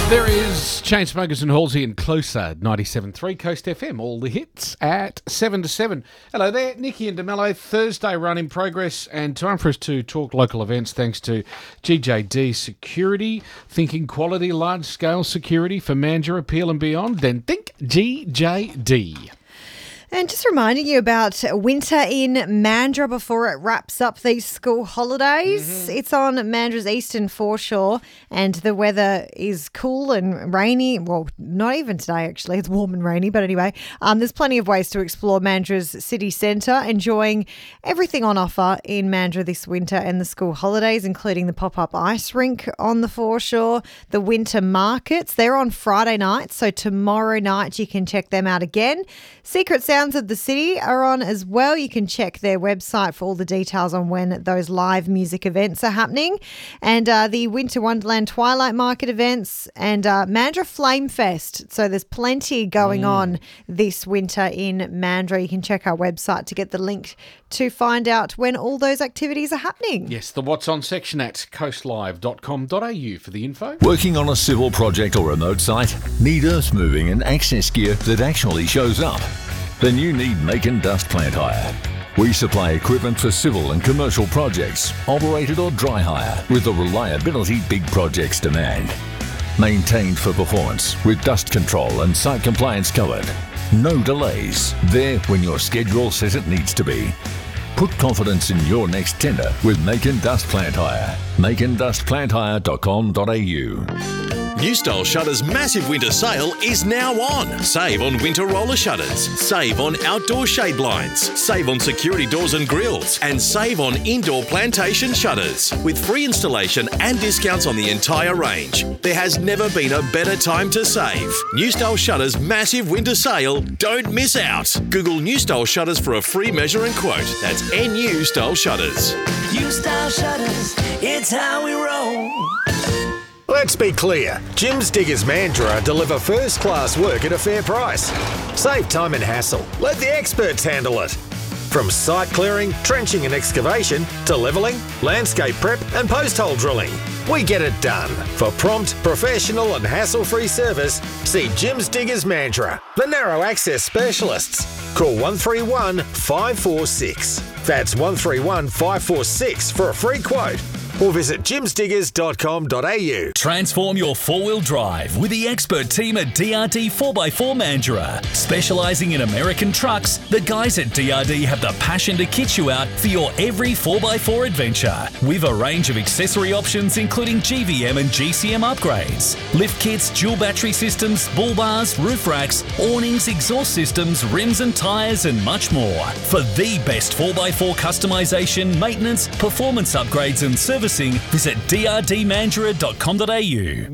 There is Chainsmokers and Halsey and Closer, 97.3 Coast FM. All the hits at 7 to 7. Hello there, Nikki and DeMello. Thursday run in progress and time for us to talk local events thanks to GJD Security. Thinking quality, large-scale security for Mandurah, Peel and beyond? Then think GJD. And just reminding you about winter in Mandurah before it wraps up these school holidays. Mm-hmm. It's on Mandurah's eastern foreshore and the weather is cool and rainy. Well, not even today, actually. It's warm and rainy. But anyway, there's plenty of ways to explore Mandurah's city centre, enjoying everything on offer in Mandurah this winter and the school holidays, including the pop-up ice rink on the foreshore, the winter markets. They're on Friday night, so tomorrow night you can check them out again. Secret Sounds of the City are on as well. You can check their website for all the details on when those live music events are happening. And the Winter Wonderland Twilight Market events and Mandurah Flame Fest. So there's plenty going on this winter in Mandurah. You can check our website to get the link to find out when all those activities are happening. Yes, the What's On section at coastlive.com.au for the info. Working on a civil project or remote site? Need earth moving and access gear that actually shows up? Then you need Macon Dust Plant Hire. We supply equipment for civil and commercial projects, operated or dry hire, with the reliability big projects demand. Maintained for performance, with dust control and site compliance covered. No delays. There when your schedule says it needs to be. Put confidence in your next tender with Macon Dust Plant Hire. MaconDustPlantHire.com.au. New Style Shutters' massive winter sale is now on. Save on winter roller shutters, save on outdoor shade blinds, save on security doors and grills, and save on indoor plantation shutters. With free installation and discounts on the entire range. There has never been a better time to save. New Style Shutters' massive winter sale. Don't miss out. Google New Style Shutters for a free measure and quote. That's NU Style Shutters. New Style Shutters, it's how we roll. Let's be clear, Jim's Diggers Mandurah deliver first-class work at a fair price. Save time and hassle. Let the experts handle it. From site clearing, trenching and excavation to levelling, landscape prep and post-hole drilling. We get it done. For prompt, professional and hassle-free service, see Jim's Diggers Mandurah, the narrow access specialists. Call 131 546. That's 131 546 for a free quote. Or visit jimsdiggers.com.au. Transform your four-wheel drive with the expert team at DRD 4x4 Mandurah. Specialising in American trucks, the guys at DRD have the passion to kit you out for your every 4x4 adventure. With a range of accessory options including GVM and GCM upgrades, lift kits, dual battery systems, bull bars, roof racks, awnings, exhaust systems, rims and tyres and much more. For the best 4x4 customisation, maintenance, performance upgrades and service, visit drdmandurah.com.au.